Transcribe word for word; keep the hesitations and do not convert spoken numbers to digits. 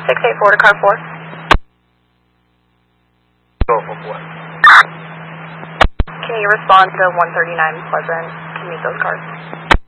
six eight four to car four. Go for what? Can you respond to one thirty-nine Pleasant to meet those cars?